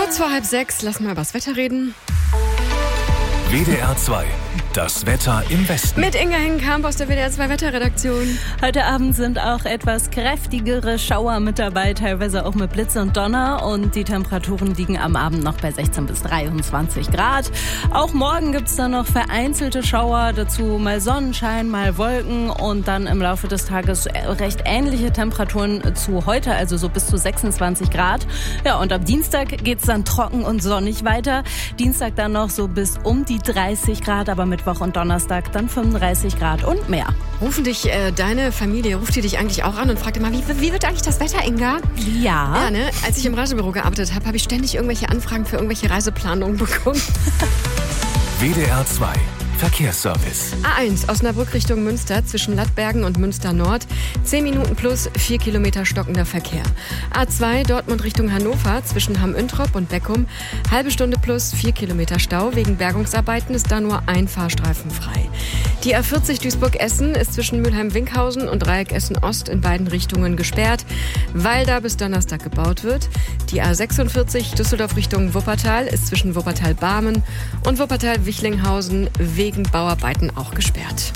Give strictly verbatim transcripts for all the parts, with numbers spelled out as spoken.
Kurz vor halb sechs, lass mal über das Wetter reden. W D R zwei, das Wetter im Westen. Mit Inga Hengenkamp aus der W D R zwei Wetterredaktion. Heute Abend sind auch etwas kräftigere Schauer mit dabei, teilweise auch mit Blitz und Donner. Und die Temperaturen liegen am Abend noch bei sechzehn bis dreiundzwanzig Grad. Auch morgen gibt es dann noch vereinzelte Schauer, dazu mal Sonnenschein, mal Wolken und dann im Laufe des Tages recht ähnliche Temperaturen zu heute, also so bis zu sechsundzwanzig Grad. Ja, und am Dienstag geht es dann trocken und sonnig weiter. Dienstag dann noch so bis um die dreißig Grad, aber Mittwoch und Donnerstag dann fünfunddreißig Grad und mehr. Rufen dich äh, deine Familie, ruft die dich eigentlich auch an und fragt immer, wie, wie wird eigentlich das Wetter, Inga? Ja. Ja, ne? Als ich im Reisebüro gearbeitet habe, habe ich ständig irgendwelche Anfragen für irgendwelche Reiseplanungen bekommen. W D R zwei, Verkehrsservice. A eins, Osnabrück Richtung Münster, zwischen Lattbergen und Münster Nord. zehn Minuten plus, vier Kilometer stockender Verkehr. A zwei, Dortmund Richtung Hannover, zwischen Hamm-Üntrop und Beckum. Halbe Stunde plus, vier Kilometer Stau. Wegen Bergungsarbeiten ist da nur ein Fahrstreifen frei. Die A vierzig Duisburg-Essen ist zwischen Mülheim-Winkhausen und Dreieck Essen-Ost in beiden Richtungen gesperrt, weil da bis Donnerstag gebaut wird. Die A sechsundvierzig Düsseldorf Richtung Wuppertal ist zwischen Wuppertal-Barmen und Wuppertal-Wichlinghausen wegen wegen Bauarbeiten auch gesperrt.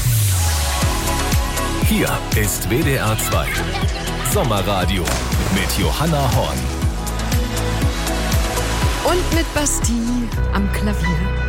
Hier ist W D R zwei Sommerradio mit Johanna Horn. Und mit Basti am Klavier.